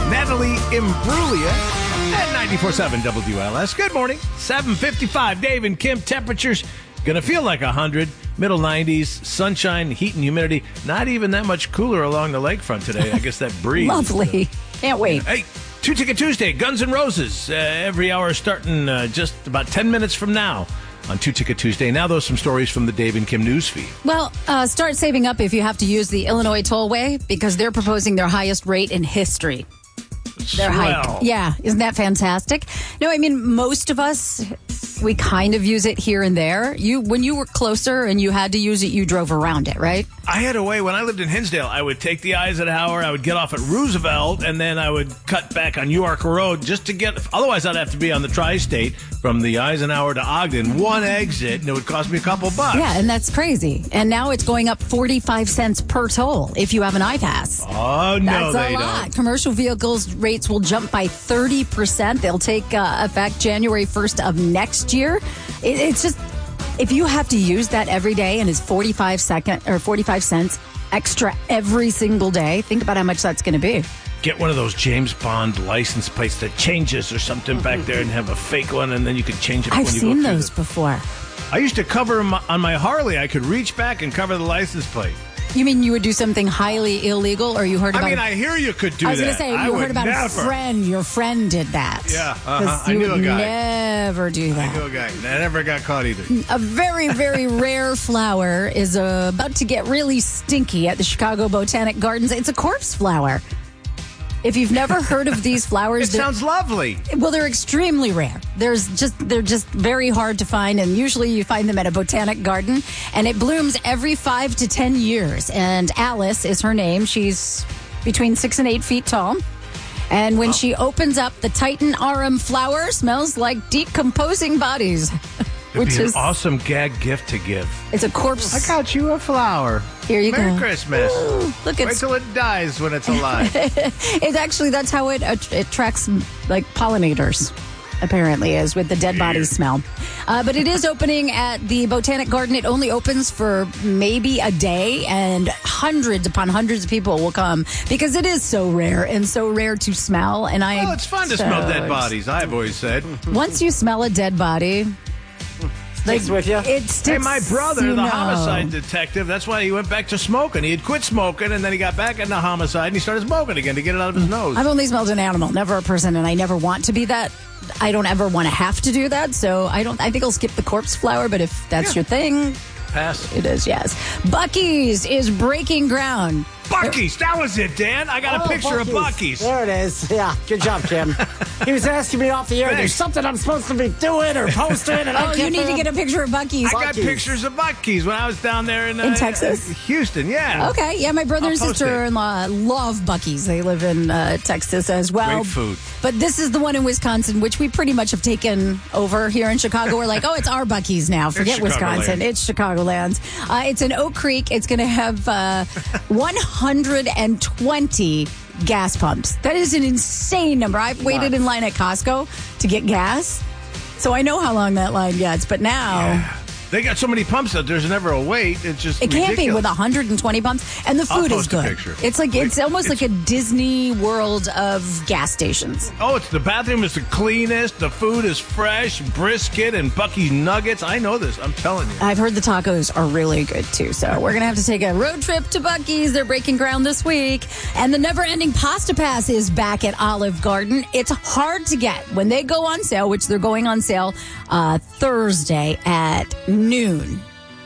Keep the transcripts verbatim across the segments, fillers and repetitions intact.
Natalie Imbruglia at ninety-four point seven W L S. Good morning. seven fifty-five. Dave and Kim. Temperatures going to feel like one hundred. Middle nineties. Sunshine, heat, and humidity. Not even that much cooler along the lakefront today. I guess that breeze. Lovely. Can't wait. Hey, Two Ticket Tuesday. Guns N' Roses. Uh, every hour starting uh, just about ten minutes from now on Two Ticket Tuesday. Now, those some stories from the Dave and Kim newsfeed. Well, uh, start saving up if you have to use the Illinois Tollway because they're proposing their highest rate in history. Their hike. Yeah, isn't that fantastic? No, I mean, most of us, we kind of use it here and there. You, when you were closer and you had to use it, you drove around it, right? I had a way, when I lived in Hinsdale, I would take the Eisenhower, I would get off at Roosevelt, and then I would cut back on York Road just to get, otherwise I'd have to be on the Tri-State from the Eisenhower to Ogden, one exit, and it would cost me a couple bucks. Yeah, and that's crazy. And now it's going up forty-five cents per toll if you have an iPass. Oh, no, That's they a lot. don't. Commercial vehicles rates will jump by thirty percent. They'll take uh, effect January first of next year. It, it's just, if you have to use that every day and it's forty-five second or forty-five cents extra every single day, think about how much that's going to be. Get one of those James Bond license plates that changes or something back there and have a fake one, and then you can change it I've when you seen go through those the... before. I used to cover them on my Harley. I could reach back and cover the license plate. You mean you would do something highly illegal, or you heard about? I mean, I hear you could do that. I was going to say, I you would heard about never. a friend. Your friend did that. Yeah, uh-huh. 'Cause I you knew would a guy. never do that. I knew a guy. I never got caught either. A very, very rare flower is uh, about to get really stinky at the Chicago Botanic Gardens. It's a corpse flower. If you've never heard of these flowers, It sounds lovely. well, they're extremely rare. There's just they're just very hard to find, and usually you find them at a botanic garden. And it blooms every five to ten years. And Alice is her name. She's between six and eight feet tall. And when she opens up, the Titan Arum flower smells like decomposing bodies. It'd Which be is an awesome gag gift to give. It's a corpse. I got you a flower. Here you Merry go. Christmas. Ooh, look, Wait it's till it dies when it's alive. it's actually that's how it it attracts like pollinators. Apparently, is with the dead body smell. Uh, but it is opening at the Botanic Garden. It only opens for maybe a day, and hundreds upon hundreds of people will come because it is so rare and so rare to smell. And I Well, it's fun to so smell dead bodies, I've always said. Once you smell a dead body, Sticks with you. it sticks. Hey, my brother, you the know. homicide detective, that's why he went back to smoking. He had quit smoking, and then he got back into homicide, and he started smoking again to get it out of his nose. I've only smelled an animal, never a person, and I never want to be that. I don't ever want to have to do that, so I don't. I think I'll skip the corpse flower. But if that's Yeah. your thing, Pass. it is. Yes, Buc-ee's is breaking ground. Buc-ee's, that was it, Dan. I got a Oh, picture of Buc-ee's. There it is. Yeah, good job, Kim. He was asking me off the air. Thanks. There's something I'm supposed to be doing or posting, and I Oh, you can't need to do get a picture of Buc-ee's. I got Buc-ee's. pictures of Buc-ee's when I was down there in, uh, In Texas? Houston, yeah. Okay, yeah, my brother I'll and post it. sister-in-law love Buc-ee's. They live in uh, Texas as well. Great food. But this is the one in Wisconsin, which we pretty much have taken over here in Chicago. We're like, oh, it's our Buc-ee's now. Forget Wisconsin. Chicagoland. It's Chicagoland. Uh, it's in Oak Creek. It's going to have uh, one hundred twenty gas pumps. That is an insane number. I've waited in line at Costco to get gas, so I know how long that line gets. But now... Yeah. They got so many pumps that there's never a wait. It's just It can't be ridiculous. with one hundred twenty pumps, and the I'll food is post a good. picture. It's like it's Wait, almost it's- like a Disney World of gas stations. Oh, it's the bathroom is the cleanest. The food is fresh, brisket and Buc-ee's nuggets. I know this. I'm telling you. I've heard the tacos are really good too. So we're gonna have to take a road trip to Buc-ee's. They're breaking ground this week, and the never-ending Pasta Pass is back at Olive Garden. It's hard to get when they go on sale, which they're going on sale uh, Thursday at noon.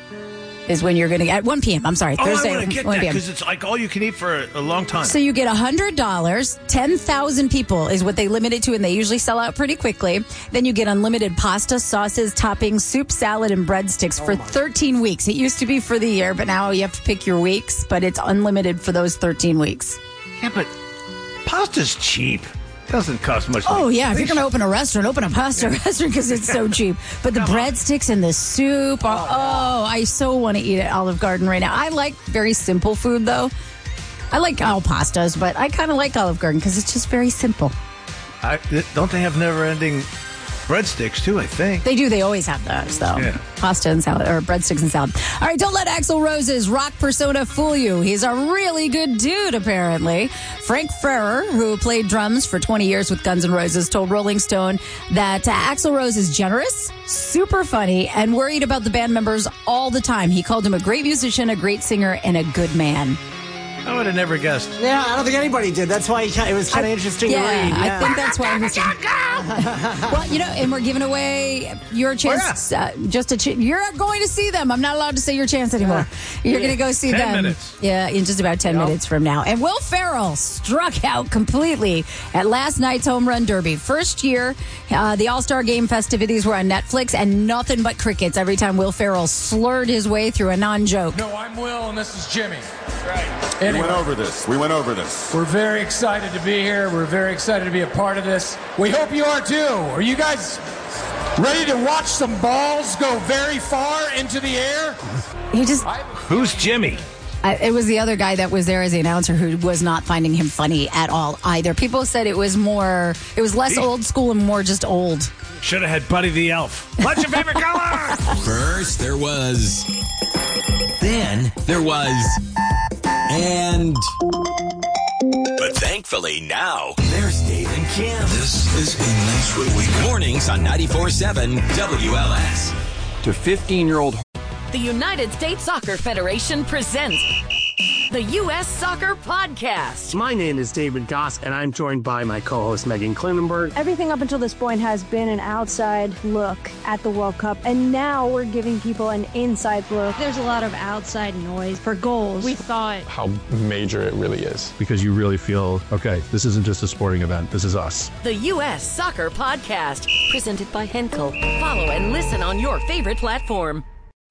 Is when you're going to get at one p.m. I'm sorry, Oh, Thursday I want to get one that p.m. because it's like all you can eat for a, a long time. So you get one hundred dollars, ten thousand people is what they limit it to, and they usually sell out pretty quickly. Then you get unlimited pasta, sauces, toppings, soup, salad, and breadsticks for thirteen weeks. It used to be for the year, but now you have to pick your weeks, but it's unlimited for those thirteen weeks. Yeah, but pasta's cheap. Doesn't cost much. Oh, money. yeah. If They you're going to open a restaurant, open a pasta restaurant because it's so cheap. But the breadsticks and the soup are, oh, I so want to eat at Olive Garden right now. I like very simple food, though. I like all pastas, but I kind of like Olive Garden because it's just very simple. I, don't they have never-ending breadsticks, too, I think. They do. They always have those, though. Yeah. Pasta and salad, or breadsticks and salad. All right, don't let Axl Rose's rock persona fool you. He's a really good dude, apparently. Frank Ferrer, who played drums for twenty years with Guns N' Roses, told Rolling Stone that uh, Axl Rose is generous, super funny, and worried about the band members all the time. He called him a great musician, a great singer, and a good man. I would have never guessed. Yeah, I don't think anybody did. That's why it was kind of interesting yeah, to read. Yeah, I think that's why he's. Well, you know, and we're giving away your chance. Oh, yeah. uh, just a ch- you're going to see them. I'm not allowed to say your chance anymore. You're going to go see ten them. minutes. Yeah, in just about ten Yep. minutes from now. And Will Ferrell struck out completely at last night's Home Run Derby. First year, uh, the All-Star Game festivities were on Netflix, and nothing but crickets every time Will Ferrell slurred his way through a non-joke. No, I'm Will, and this is Jimmy. Right. Anyway, We went over this. We went over this. we're very excited to be here. We're very excited to be a part of this. We hope you are too. Are you guys ready to watch some balls go very far into the air? He just. Who's Jimmy? I, it was the other guy that was there as the announcer who was not finding him funny at all either. People said it was more, it was less He- old school and more just old. Should have had Buddy the Elf. What's your favorite color? First, there was. Then, there was. And. But thankfully, now, there's Dave and Kim. This is a nice way we go. Mornings on ninety-four point seven W L S. To fifteen-year-old. The United States Soccer Federation presents the U S Soccer Podcast. My name is David Goss, and I'm joined by my co-host Megan Klinenberg. Everything up until this point has been an outside look at the World Cup, and now we're giving people an inside look. There's a lot of outside noise for goals. We thought how major it really is. Because you really feel, okay, this isn't just a sporting event, this is us. The U S Soccer Podcast, presented by Henkel. Follow and listen on your favorite platform.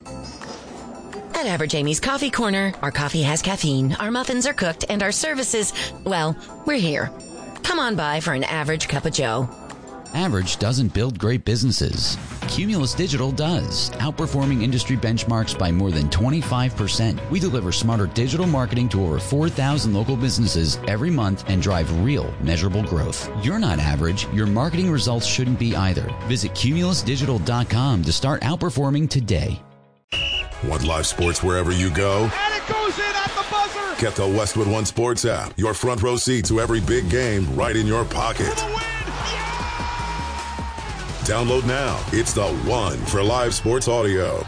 At Average Amy's Coffee Corner, our coffee has caffeine, our muffins are cooked, and our services, well, we're here. Come on by for an average cup of joe. Average doesn't build great businesses. Cumulus Digital does, outperforming industry benchmarks by more than twenty-five percent. We deliver smarter digital marketing to over four thousand local businesses every month and drive real, measurable growth. You're not average. Your marketing results shouldn't be either. Visit cumulus digital dot com to start outperforming today. Want live sports wherever you go? And it goes in at the buzzer! Get the Westwood One Sports app. Your front row seat to every big game right in your pocket. Download now. It's the one for live sports audio.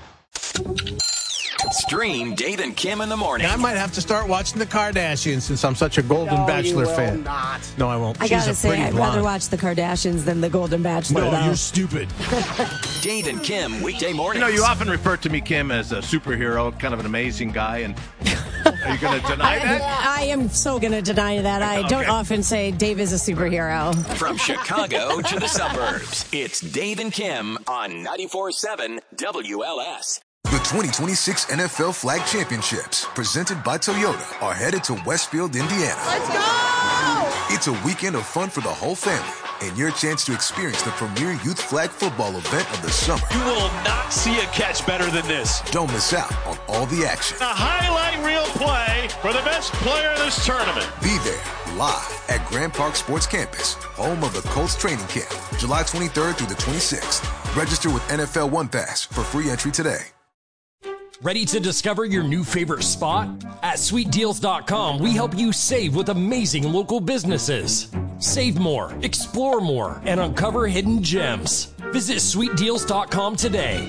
Stream Dave and Kim in the morning. I might have to start watching the Kardashians since I'm such a Golden No, Bachelor you will fan. not. No, I won't. I She's gotta a say, pretty I'd blonde. rather watch the Kardashians than the Golden Bachelor. No, though. you're stupid. Dave and Kim, weekday You mornings. know, you often refer to me, Kim, as a superhero, kind of an amazing guy, and are you going to deny that? I, I am so going to deny that. I Okay. don't often say Dave is a superhero. From Chicago to the suburbs, it's Dave and Kim on ninety-four point seven W L S. The twenty twenty-six N F L Flag Championships, presented by Toyota, are headed to Westfield, Indiana. Let's go! It's a weekend of fun for the whole family and your chance to experience the premier youth flag football event of the summer. You will not see a catch better than this. Don't miss out on all the action. A highlight reel play for the best player in this tournament. Be there live at Grand Park Sports Campus, home of the Colts training camp, July twenty-third through the twenty-sixth. Register with N F L One Pass for free entry today. Ready to discover your new favorite spot? At sweet deals dot com, we help you save with amazing local businesses. Save more, explore more, and uncover hidden gems. Visit sweet deals dot com today.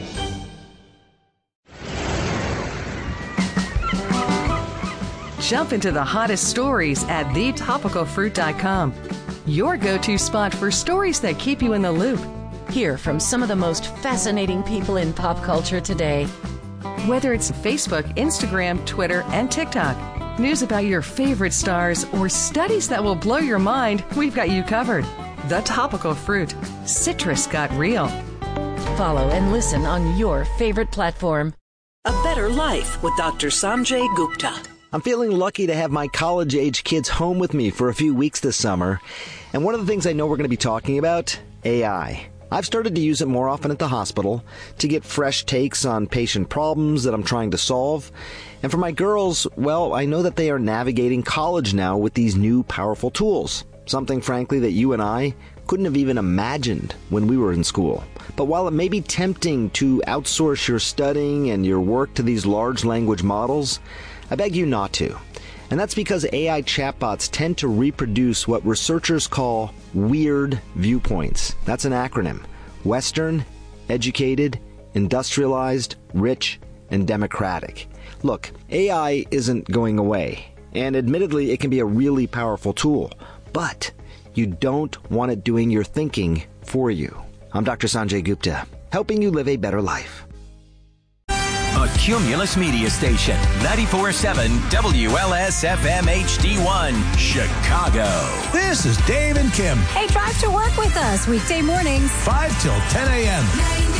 Jump into the hottest stories at the topical fruit dot com. Your go-to spot for stories that keep you in the loop. Hear from some of the most fascinating people in pop culture today. Whether it's Facebook, Instagram, Twitter, and TikTok, news about your favorite stars, or studies that will blow your mind, we've got you covered. The Topical Fruit. Citrus got real. Follow and listen on your favorite platform. A Better Life with Doctor Sanjay Gupta. I'm feeling lucky to have my college-age kids home with me for a few weeks this summer. And one of the things I know we're going to be talking about, A I. I've started to use it more often at the hospital to get fresh takes on patient problems that I'm trying to solve. And for my girls, well, I know that they are navigating college now with these new powerful tools. something, frankly, that you and I couldn't have even imagined when we were in school. But while it may be tempting to outsource your studying and your work to these large language models, I beg you not to. And that's because A I chatbots tend to reproduce what researchers call weird viewpoints. That's an acronym. Western, educated, industrialized, rich, and democratic. Look, A I isn't going away, and admittedly it can be a really powerful tool, but you don't want it doing your thinking for you. I'm Doctor Sanjay Gupta, helping you live a better life. A Cumulus Media Station, ninety-four point seven W L S F M H D one, Chicago. This is Dave and Kim. Hey, drive to work with us weekday mornings. five till ten a.m.